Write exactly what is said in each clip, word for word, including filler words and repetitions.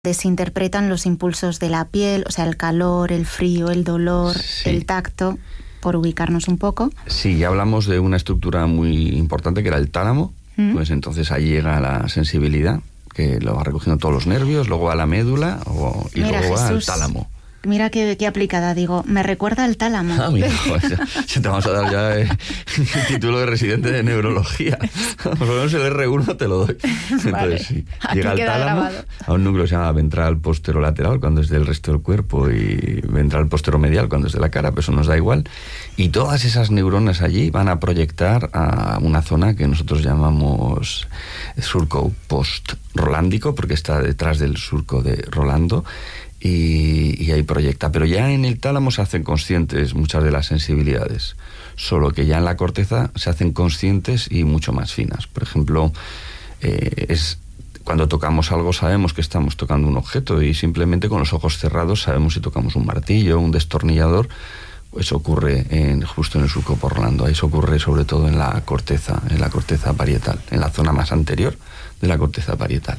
se interpretan los impulsos de la piel, o sea, el calor, el frío, el dolor, sí. el tacto, por ubicarnos un poco. Sí, ya hablamos de una estructura muy importante que era el tálamo, ¿Mm? Pues entonces ahí llega la sensibilidad, que lo va recogiendo todos los nervios, luego va a la médula o, y Mira, luego va Jesús, al tálamo. Mira qué, qué aplicada, digo, me recuerda al tálamo. Ah, mira, pues ya, ya te vamos a dar ya eh, el título de residente de neurología. Por lo menos el erre uno te lo doy. Entonces, vale. sí, Aquí llega al tálamo, grabado. a un núcleo que se llama ventral posterolateral, cuando es del resto del cuerpo, y ventral posteromedial, cuando es de la cara, pero eso nos da igual. Y todas esas neuronas allí van a proyectar a una zona que nosotros llamamos surco post-rolándico, porque está detrás del surco de Rolando. Y, y ahí proyecta, pero ya en el tálamo se hacen conscientes muchas de las sensibilidades, solo que ya en la corteza se hacen conscientes y mucho más finas. Por ejemplo, eh, es cuando tocamos algo sabemos que estamos tocando un objeto y simplemente con los ojos cerrados sabemos si tocamos un martillo, un destornillador. Eso ocurre en, justo en el surco por Rolando. Eso ocurre sobre todo en la corteza, en la corteza parietal, en la zona más anterior de la corteza parietal.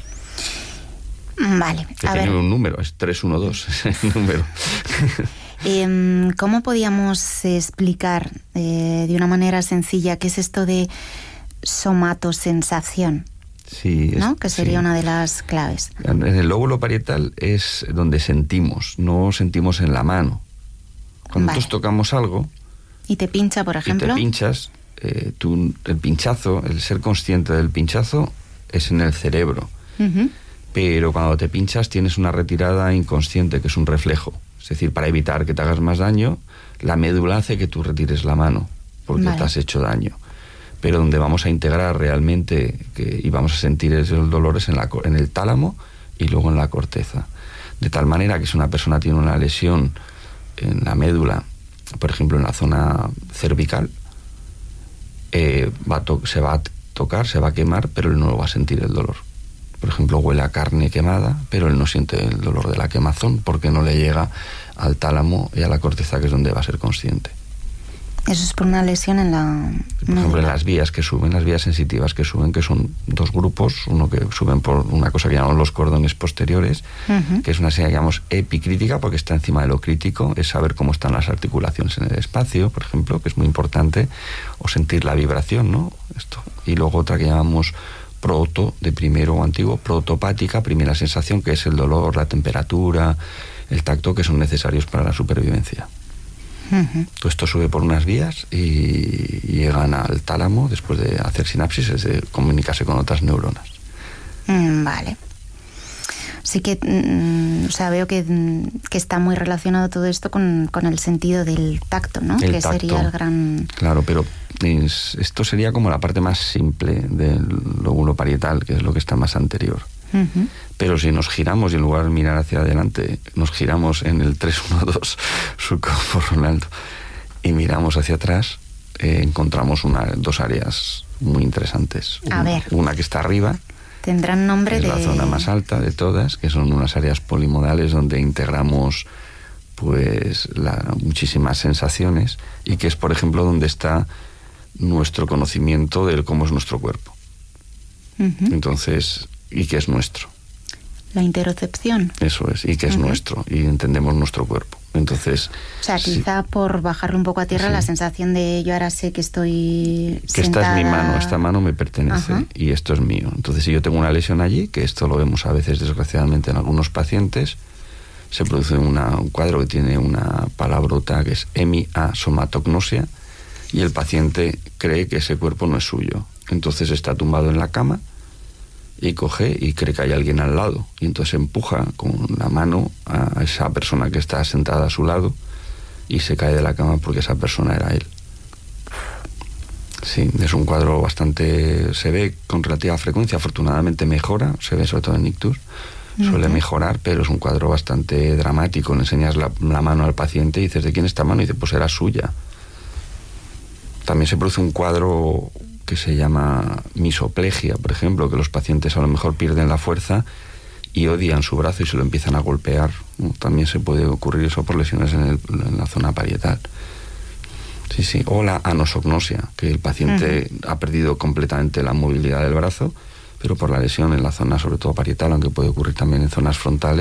Vale, que a tiene ver. un número, es tres uno dos, el número. Eh, ¿Cómo podíamos explicar eh, de una manera sencilla qué es esto de somatosensación? Sí, ¿No? es, Que sería sí. una de las claves. En el lóbulo parietal es donde sentimos, no sentimos en la mano. Cuando Vale. nosotros tocamos algo ¿Y te pincha, por ejemplo? y te pinchas, eh, tú, el pinchazo, el ser consciente del pinchazo es en el cerebro. Uh-huh. Pero cuando te pinchas tienes una retirada inconsciente, que es un reflejo. Es decir, para evitar que te hagas más daño, la médula hace que tú retires la mano, porque vale. te has hecho daño. Pero donde vamos a integrar realmente que, y vamos a sentir el dolor es en, la, en el tálamo y luego en la corteza. De tal manera que si una persona tiene una lesión en la médula, por ejemplo en la zona cervical, eh, va a to- se va a tocar, se va a quemar, pero él no va a sentir el dolor. Por ejemplo, huele a carne quemada, pero él no siente el dolor de la quemazón porque no le llega al tálamo y a la corteza, que es donde va a ser consciente. Eso es por una lesión en la... Por ejemplo, en las vías que suben, las vías sensitivas que suben, que son dos grupos, uno que suben por una cosa que llamamos los cordones posteriores, uh-huh. que es una señal que llamamos epicrítica porque está encima de lo crítico, es saber cómo están las articulaciones en el espacio, por ejemplo, que es muy importante, o sentir la vibración, ¿no? Esto. Y luego otra que llamamos proto, de primero o antiguo, protopática, primera sensación, que es el dolor, la temperatura, el tacto, que son necesarios para la supervivencia. Uh-huh. Todo esto sube por unas vías y llegan al tálamo después de hacer sinapsis, es de comunicarse con otras neuronas. Mm, vale. Así que, mm, o sea, veo que, que está muy relacionado todo esto con, con el sentido del tacto, ¿no? El que tacto, sería el gran... Claro, pero es, esto sería como la parte más simple del lóbulo parietal, que es lo que está más anterior. Uh-huh. Pero si nos giramos y en lugar de mirar hacia adelante, nos giramos en el tres uno dos, surco por Rolando, y miramos hacia atrás, eh, encontramos una, dos áreas muy interesantes. A una, ver. Una que está arriba, tendrán nombre es de... la zona más alta de todas, que son unas áreas polimodales donde integramos pues la, muchísimas sensaciones, y que es, por ejemplo, donde está nuestro conocimiento de cómo es nuestro cuerpo. Uh-huh. Entonces, y que es nuestro. La interocepción. Eso es, y que es uh-huh. nuestro, y entendemos nuestro cuerpo. Entonces, o sea, quizá sí. por bajarlo un poco a tierra, sí. la sensación de yo ahora sé que estoy que sentada... esta es mi mano, esta mano me pertenece, uh-huh. y esto es mío. Entonces, si yo tengo una lesión allí, que esto lo vemos a veces desgraciadamente en algunos pacientes, se produce una, un cuadro que tiene una palabrota que es hemiasomatognosia, y el paciente cree que ese cuerpo no es suyo. Entonces está tumbado en la cama y coge y cree que hay alguien al lado, y entonces empuja con la mano a esa persona que está sentada a su lado y se cae de la cama porque esa persona era él. Sí, es un cuadro bastante... se ve con relativa frecuencia, afortunadamente mejora, se ve sobre todo en ictus, uh-huh. suele mejorar, pero es un cuadro bastante dramático. Le enseñas la, la mano al paciente y dices, ¿de quién es esta mano? Y dice, pues era suya. También se produce un cuadro que se llama misoplegia, por ejemplo, que los pacientes a lo mejor pierden la fuerza y odian su brazo y se lo empiezan a golpear. También se puede ocurrir eso por lesiones en, el, en la zona parietal. Sí, sí. O la anosognosia, que el paciente uh-huh. ha perdido completamente la movilidad del brazo, pero por la lesión en la zona, sobre todo parietal, aunque puede ocurrir también en zonas frontales.